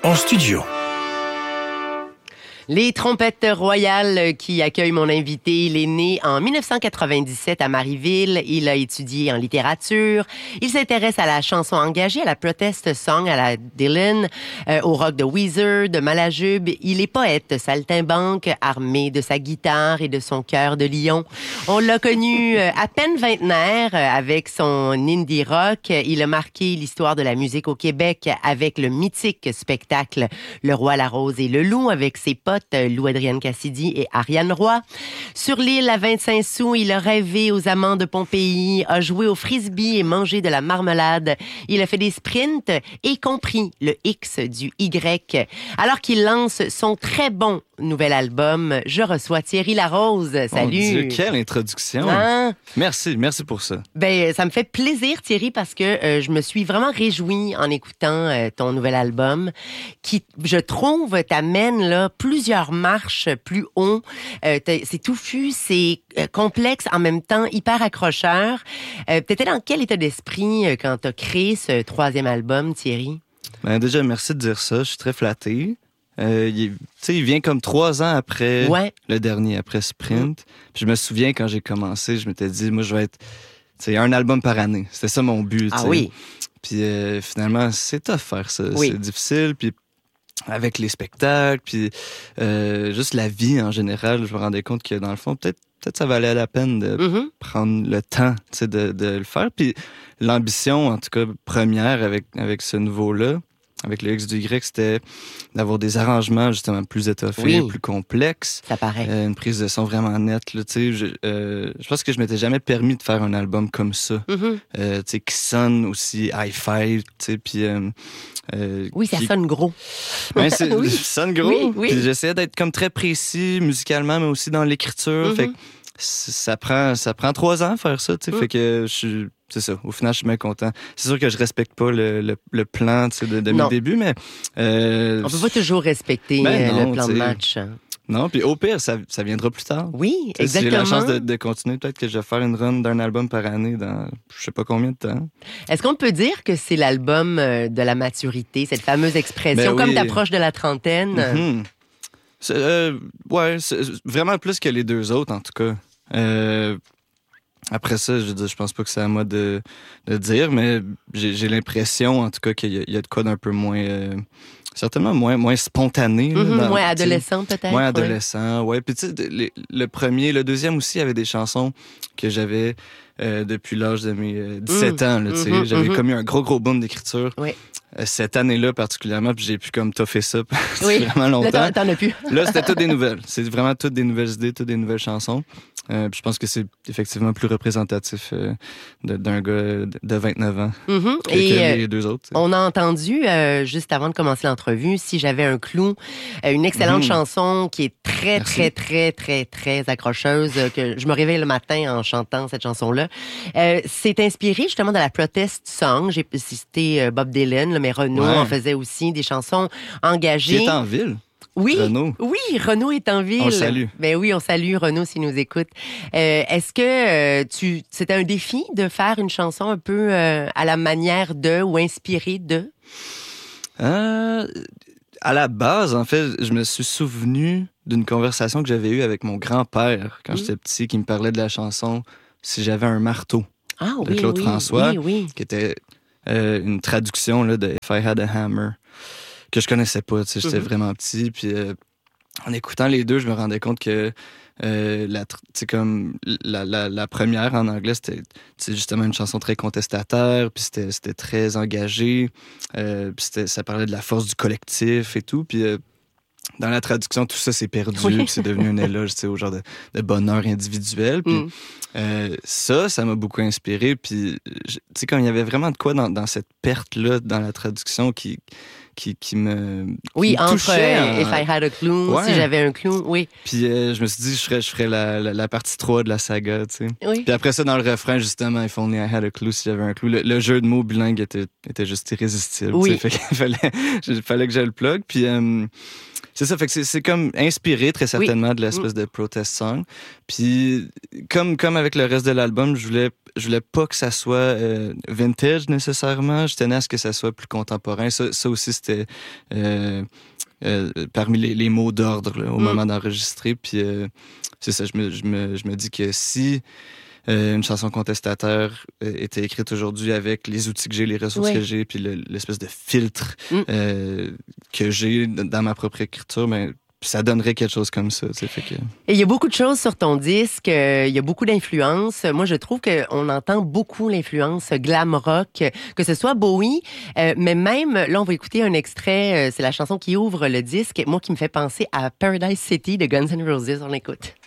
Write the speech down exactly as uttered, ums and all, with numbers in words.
en studio. Les trompettes royales qui accueillent mon invité, il est né en dix-neuf cent quatre-vingt-dix-sept à Marieville. Il a étudié en littérature. Il s'intéresse à la chanson engagée, à la protest song, à la Dylan, euh, au rock de Weezer, de Malajube. Il est poète, saltimbanque, armé de sa guitare et de son cœur de lion. On l'a connu euh, à peine vingtenaire euh, avec son indie rock. Il a marqué l'histoire de la musique au Québec avec le mythique spectacle Le Roi, la Rose et le Loup avec ses potes Lou-Adrienne Cassidy et Ariane Roy. Sur l'île à vingt-cinq sous, il a rêvé aux amants de Pompéi, a joué au frisbee et mangé de la marmelade. Il a fait des sprints et compris le X du Y. Alors qu'il lance son très bon nouvel album, je reçois Thierry Larose. Salut! Mon Dieu, quelle introduction! Hein? Merci, merci pour ça. Ben, ça me fait plaisir, Thierry, parce que euh, je me suis vraiment réjouie en écoutant euh, ton nouvel album, qui, je trouve, t'amène là plusieurs marches plus haut. Euh, c'est touffu, c'est euh, complexe, en même temps hyper accrocheur. Euh, T'étais dans quel état d'esprit euh, quand t'as créé ce troisième album, Thierry? Ben déjà, merci de dire ça. Je suis très flatté. Euh, il, il vient comme trois ans après ouais. le dernier, après Sprint. Mmh. Puis je me souviens quand j'ai commencé, je m'étais dit, moi, je vais être un album par année. C'était ça mon but. Ah t'sais. oui. Puis euh, finalement, c'est tough faire ça. Oui. C'est difficile. Puis avec les spectacles, puis euh, juste la vie en général, je me rendais compte que dans le fond, peut-être peut-être ça valait la peine de mm-hmm. prendre le temps de, de le faire. Puis l'ambition, en tout cas, première avec, avec ce nouveau-là, avec le X du Y, c'était d'avoir des arrangements justement plus étoffés, oui. plus complexes. Ça paraît. Euh, une prise de son vraiment nette. Là, je, euh, je pense que je m'étais jamais permis de faire un album comme ça. Mm-hmm. Euh, qui sonne aussi hi-fi. Puis, euh, euh, oui, ça qui... sonne gros. Ben, c'est, oui. Ça sonne gros. Oui, oui. Puis j'essayais d'être comme très précis musicalement, mais aussi dans l'écriture. Mm-hmm. Fait que ça prend, ça prend trois ans à faire ça. Mm. Fait que je suis... C'est ça. Au final, je suis bien content. C'est sûr que je respecte pas le, le, le plan de, de mes débuts, mais... Euh, on peut pas toujours respecter ben non, le plan de match. Non, puis au pire, ça, ça viendra plus tard. Oui, t'sais, exactement. Si j'ai la chance de, de continuer, peut-être que je vais faire une run d'un album par année dans je sais pas combien de temps. Est-ce qu'on peut dire que c'est l'album de la maturité, cette fameuse expression, ben oui. comme t'approches de la trentaine? Mm-hmm. C'est, euh, ouais, c'est vraiment plus que les deux autres, en tout cas. Euh... Après ça, je veux dire, je pense pas que c'est à moi de, de dire, mais j'ai, j'ai l'impression, en tout cas, qu'il y a, il y a de quoi d'un peu moins... Euh, certainement moins, moins spontané. Mm-hmm, là, dans, moins adolescent, peut-être. Moins adolescent, ouais. ouais. Puis tu sais, le, le premier, le deuxième aussi, avait des chansons que j'avais euh, depuis l'âge de mes euh, dix-sept mm. ans. Là, mm-hmm, j'avais mm-hmm. comme eu un gros, gros boom d'écriture. Oui. Cette année-là particulièrement, puis j'ai pu comme toffer ça oui. vraiment longtemps. Là, t'en, t'en as plus. Là, c'était toutes des nouvelles. C'est vraiment toutes des nouvelles idées, toutes des nouvelles chansons. Euh, puis je pense que c'est effectivement plus représentatif euh, de, d'un gars de vingt-neuf ans mm-hmm. que, Et que les deux autres. T'sais. On a entendu, euh, juste avant de commencer l'entrevue, Si j'avais un clou, euh, une excellente mm-hmm. chanson qui est très, Merci. très, très, très, très accrocheuse, euh, que je me réveille le matin en chantant cette chanson-là. Euh, c'est inspiré justement de la protest song. J'ai cité euh, Bob Dylan, là, mais Renaud ouais. en faisait aussi des chansons engagées. Qui est en ville. Oui, Renaud. oui, Renaud est en ville. On le salue. Ben oui, on salue Renaud s'il nous écoute. Euh, est-ce que euh, tu, c'était un défi de faire une chanson un peu euh, à la manière de ou inspirée de? Euh, à la base, en fait, je me suis souvenu d'une conversation que j'avais eue avec mon grand-père quand mmh. j'étais petit, qui me parlait de la chanson Si j'avais un marteau ah, de oui, Claude oui, François, oui, oui. qui était euh, une traduction là, de If I Had a Hammer, que je connaissais pas, tu sais, j'étais mm-hmm. vraiment petit, puis euh, en écoutant les deux, je me rendais compte que euh, la, comme la, la, la première en anglais, c'était justement une chanson très contestataire, puis c'était, c'était très engagé, euh, puis c'était, ça parlait de la force du collectif et tout, puis euh, dans la traduction, tout ça s'est perdu, oui. puis c'est devenu un éloge au genre de, de bonheur individuel, puis mm. euh, ça, ça m'a beaucoup inspiré, puis tu sais, comme il y avait vraiment de quoi dans, dans cette perte-là, dans la traduction, qui... Qui, qui me qui oui, me entre touchait, euh, If I Had a Clue, ouais. si j'avais un clou, oui. Puis euh, je me suis dit, je ferais, je ferais la, la, la partie trois de la saga, tu sais. Oui. Puis après ça, dans le refrain, justement, If Only I Had a Clue, si j'avais un clou, le, le jeu de mots bilingue était, était juste irrésistible. Oui. Fait qu'il fallait, il fallait que j'aille le plug. Puis euh, c'est ça, fait que c'est, c'est comme inspiré très certainement oui. de l'espèce mm. de protest song. Puis comme, comme avec le reste de l'album, je voulais, je voulais pas que ça soit euh, vintage nécessairement. Je tenais à ce que ça soit plus contemporain. Ça, ça aussi, c'était c'était euh, euh, parmi les, les mots d'ordre là, au mm. moment d'enregistrer. Puis euh, c'est ça, je me, je, me, je me dis que si euh, une chanson contestataire était écrite aujourd'hui avec les outils que j'ai, les ressources oui. que j'ai, puis le, l'espèce de filtre mm. euh, que j'ai dans ma propre écriture, ben, ça donnerait quelque chose comme ça. Fait que... Et il y a beaucoup de choses sur ton disque, euh, il y a beaucoup d'influences. Moi, je trouve qu'on entend beaucoup l'influence glam rock, que ce soit Bowie, euh, mais même, là, on va écouter un extrait, euh, c'est la chanson qui ouvre le disque, moi qui me fait penser à Paradise City de Guns N' Roses. On écoute.